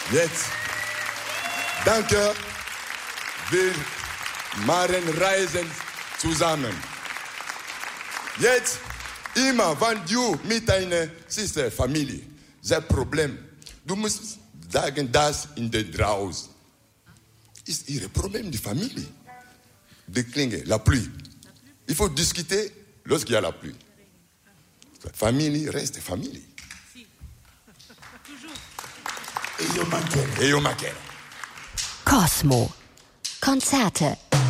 Jetzt, danke, wir machen Reisen zusammen. Jetzt, immer, wenn du mit deiner Schwester, Familie, das Problem, du musst sagen, das in der draußen ist ihr Problem, die Familie. Die Klinge, la pluie. Il faut discuter lorsqu'il y a la pluie. Famille reste famille. E io mancherò. Cosmo. Konzerte.